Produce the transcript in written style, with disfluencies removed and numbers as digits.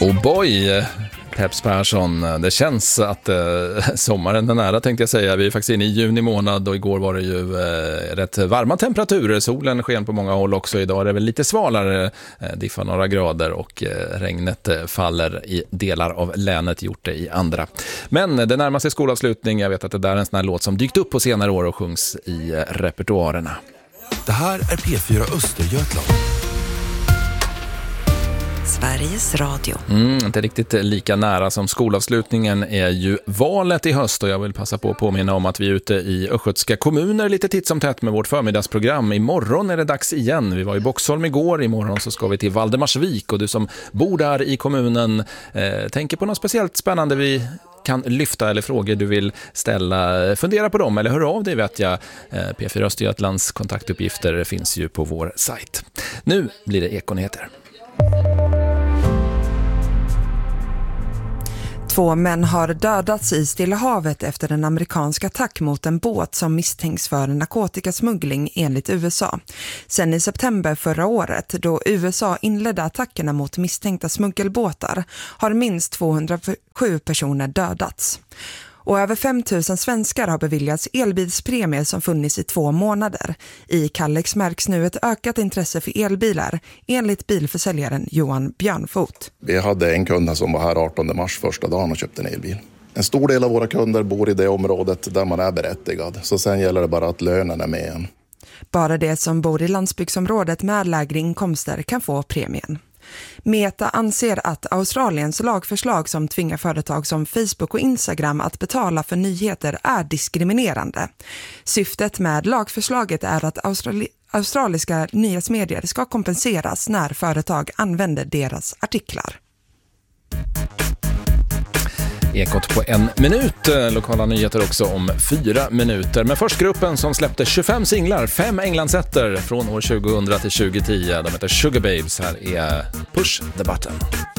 Oh boy, Peps Persson, det känns att sommaren är nära tänkte jag säga. Vi är faktiskt inne i juni månad och igår var det ju rätt varma temperaturer. Solen sken på många håll också. Idag är det väl lite svalare, diffar några grader och regnet faller i delar av länet, gjort det i andra. Men det närmar sig skolavslutning. Jag vet att det där är en sån här låt som dykt upp på senare år och sjungs i repertoarerna. Det här är P4 Östergötland. Sveriges Radio. Inte riktigt lika nära som skolavslutningen är ju valet i höst och jag vill passa på att påminna om att vi är ute i östgötska kommuner lite titt som tätt med vårt förmiddagsprogram. Imorgon är det dags igen. Vi var i Boxholm igår, imorgon så ska vi till Valdemarsvik och du som bor där i kommunen tänker på något speciellt spännande vi kan lyfta eller frågor du vill ställa, fundera på dem eller höra av dig vet jag. P4 Östergötlands kontaktuppgifter finns ju på vår sajt. Nu blir det Ekonyheter. 2 män har dödats i Stilla havet efter en amerikansk attack mot en båt som misstänks för narkotikasmuggling enligt USA. Sen i september förra året, då USA inledde attackerna mot misstänkta smuggelbåtar, har minst 207 personer dödats. Och över 5 000 svenskar har beviljats elbilspremier som funnits i 2 månader. I Kallex märks nu ett ökat intresse för elbilar, enligt bilförsäljaren Johan Björnfot. Vi hade en kund som var här 18 mars första dagen och köpte en elbil. En stor del av våra kunder bor i det området där man är berättigad, så sen gäller det bara att lönen är med en. Bara det som bor i landsbygdsområdet med lägre inkomster kan få premien. Meta anser att Australiens lagförslag som tvingar företag som Facebook och Instagram att betala för nyheter är diskriminerande. Syftet med lagförslaget är att australiska nyhetsmedier ska kompenseras när företag använder deras artiklar. Ekot på 1 minut, lokala nyheter också om 4 minuter. Men först gruppen som släppte 25 singlar, 5 Englandsetter från år 2000 till 2010. De heter Sugar Babes, här är Push the Button.